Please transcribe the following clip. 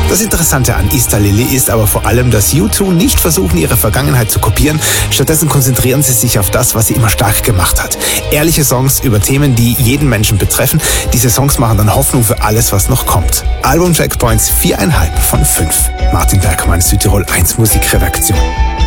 Das Interessante an Easter Lily ist aber vor allem, dass U2 nicht versuchen, ihre Vergangenheit zu kopieren. Stattdessen konzentrieren sie sich auf das, was sie immer stark gemacht hat. Ehrliche Songs über Themen, die jeden Menschen betreffen. Diese Songs machen dann Hoffnung für alles, was noch kommt. Album Checkpoints 4,5 von 5. Martin Bergmann, Südtirol 1 Musikredaktion.